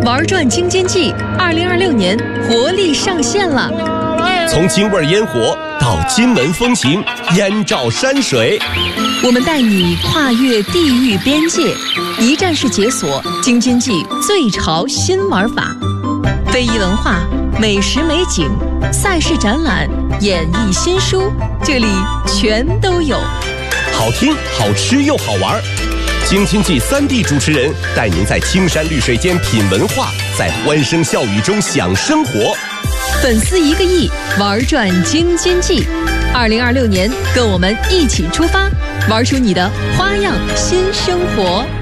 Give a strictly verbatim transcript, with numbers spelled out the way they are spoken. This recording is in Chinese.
玩转京津冀二零二六年活力上线了， 从京味烟火到金门风情，燕赵山水， 我们带你跨越地域边界，一站式解锁京津冀最潮新玩法，非遗文化、美食美景、赛事展览、演艺新书，这里全都有。 好听、好吃又好玩。京津冀三地主持人带您在青山绿水间品文化，在欢声笑语中享生活。 粉丝一个亿，玩转京津冀。二零二六年，跟我们一起出发，玩出你的花样新生活。